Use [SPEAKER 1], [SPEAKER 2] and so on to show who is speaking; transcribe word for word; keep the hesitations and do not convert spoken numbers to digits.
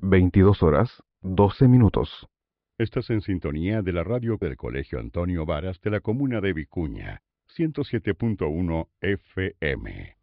[SPEAKER 1] veintidós horas, doce minutos.
[SPEAKER 2] Estás en sintonía de la radio del Colegio Antonio Varas de la comuna de Vicuña, ciento siete punto uno F M.